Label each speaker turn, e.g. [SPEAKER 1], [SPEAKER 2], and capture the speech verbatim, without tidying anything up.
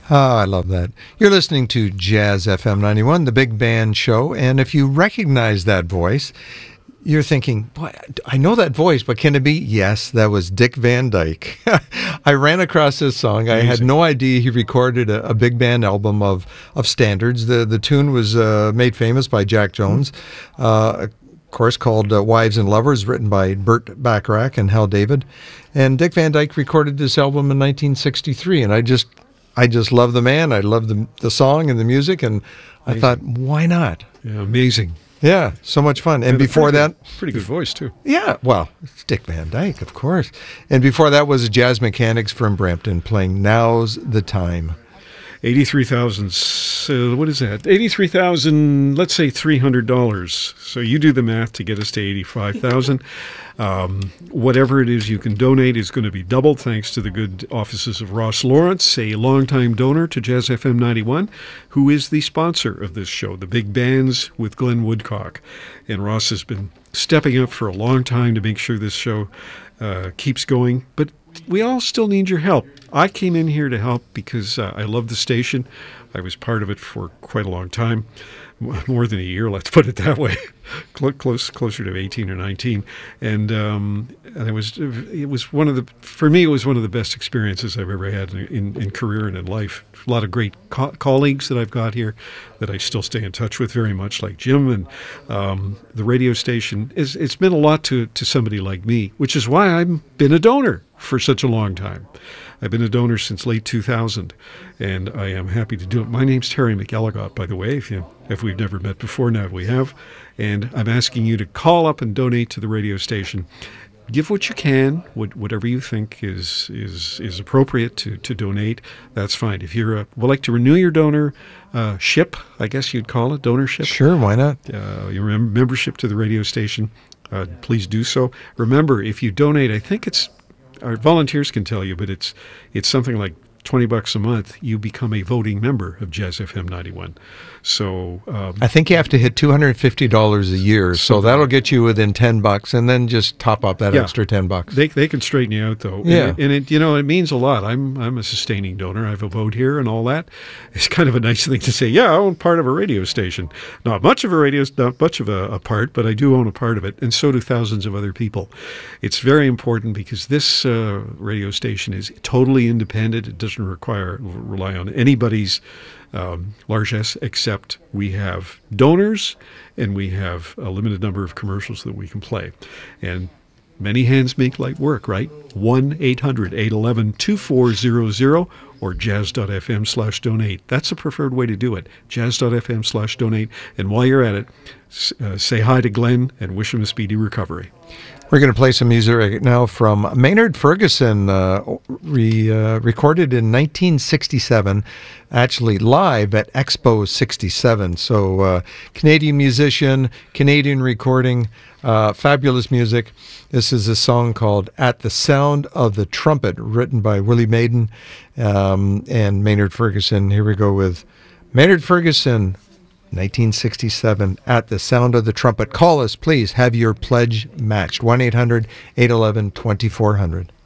[SPEAKER 1] Oh, I love that. You're listening to Jazz F M ninety-one, the Big Band Show, and if you recognize that voice, you're thinking, boy, I know that voice, but can it be? Yes, that was Dick Van Dyke. I ran across this song.
[SPEAKER 2] Amazing.
[SPEAKER 1] I had no idea he recorded a, a big band album of, of standards. The the tune was uh, made famous by Jack Jones, uh, of course, called uh, Wives and Lovers, written by Burt Bacharach and Hal David. And Dick Van Dyke recorded this album in nineteen sixty-three, and I just I just love the man. I love the the song and the music, and I amazing. thought, why not?
[SPEAKER 2] Yeah, amazing.
[SPEAKER 1] Yeah, so much fun. And
[SPEAKER 2] yeah,
[SPEAKER 1] before
[SPEAKER 2] pretty
[SPEAKER 1] that...
[SPEAKER 2] Good, pretty good voice, too.
[SPEAKER 1] Yeah, well, it's Dick Van Dyke, of course. And before that was Jazz Mechanics from Brampton playing Now's the Time.
[SPEAKER 2] eighty-three thousand so what is that? eighty-three thousand let's say three hundred dollars. So you do the math to get us to eighty-five thousand. Um, whatever it is you can donate is going to be doubled thanks to the good offices of Ross Lawrence, a longtime donor to Jazz F M ninety-one, who is the sponsor of this show, The Big Bands with Glenn Woodcock. And Ross has been stepping up for a long time to make sure this show uh, keeps going. But we all still need your help. I came in here to help because uh, I love the station. I was part of it for quite a long time, more than a year, let's put it that way, close closer to eighteen or nineteen. And, um, and it was it was one of the for me it was one of the best experiences I've ever had in, in, in career and in life. A lot of great co- colleagues that I've got here that I still stay in touch with very much, like Jim, and um, the radio station. Is, it's meant a lot to to somebody like me, which is why I've been a donor for such a long time. I've been a donor since late two thousand, and I am happy to do it. My name's Terry McElligott, by the way, if you if we've never met before. Now we have, and I'm asking you to call up and donate to the radio station. Give what you can, what, whatever you think is is is appropriate to, to donate. That's fine. If you're a, would like to renew your donor uh, ship, I guess you'd call it donorship.
[SPEAKER 1] Sure, why not?
[SPEAKER 2] Uh, your mem- membership to the radio station, uh, please do so. Remember, if you donate, I think it's our volunteers can tell you, but it's it's something like twenty bucks a month. You become a voting member of Jazz F M ninety-one. So um,
[SPEAKER 1] I think you have to hit two hundred fifty dollars a year, so that'll get you within ten bucks, and then just top up that
[SPEAKER 2] yeah,
[SPEAKER 1] extra ten bucks.
[SPEAKER 2] They they can straighten you out though.
[SPEAKER 1] Yeah,
[SPEAKER 2] and, it, and it you know it means a lot. I'm I'm a sustaining donor. I have a vote here and all that. It's kind of a nice thing to say. Yeah, I own part of a radio station. Not much of a radio, not much of a, a part, but I do own a part of it, and so do thousands of other people. It's very important because this uh, radio station is totally independent. It doesn't require rely on anybody's um, largesse, except we have donors and we have a limited number of commercials that we can play. And many hands make light work, right? one eight hundred eight one one two four zero zero or jazz.fm slash donate. That's the preferred way to do it, jazz.fm slash donate. And while you're at it, uh, say hi to Glenn and wish him a speedy recovery.
[SPEAKER 1] We're going to play some music right now from Maynard Ferguson, uh, re, uh, recorded in nineteen sixty-seven, actually live at Expo sixty-seven. So uh, Canadian musician, Canadian recording, uh, fabulous music. This is a song called At the Sound of the Trumpet, written by Willie Maiden um, and Maynard Ferguson. Here we go with Maynard Ferguson, nineteen sixty-seven, At the Sound of the Trumpet. Call us, please. Have your pledge matched. one eight hundred eight one one two four zero zero.